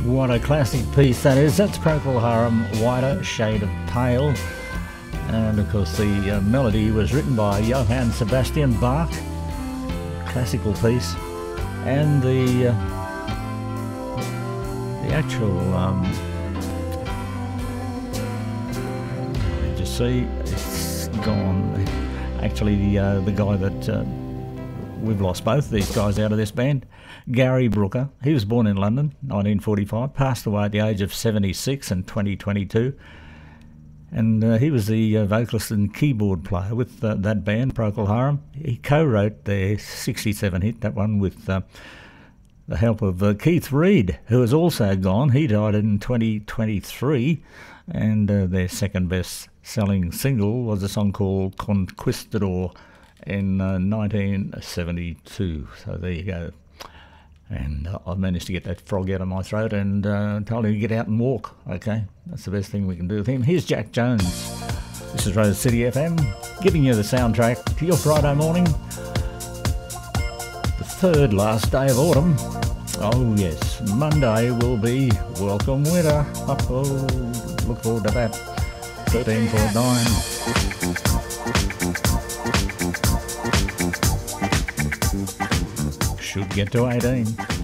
What a classic piece that is. That's Procol Harum, Whiter Shade of Pale. And of course the melody was written by Johann Sebastian Bach. Classical piece. And the actual, just see, it's gone. Actually, the guy that we've lost both of these guys out of this band, Gary Brooker. He was born in London, 1945, passed away at the age of 76 in 2022. And he was the vocalist and keyboard player with that band, Procol Harum. He co-wrote their 67 hit, that one, with the help of Keith Reid, who has also gone. He died in 2023, and their second best-selling single was a song called Conquistador in 1972. So there you go. And I've managed to get that frog out of my throat and told him to get out and walk. Okay, that's the best thing we can do with him. Here's Jack Jones. This is Rose City FM, giving you the soundtrack to your Friday morning. The third last day of autumn. Oh yes, Monday will be Welcome Winter. Oh, look forward to that. 13.49. Should get to 18.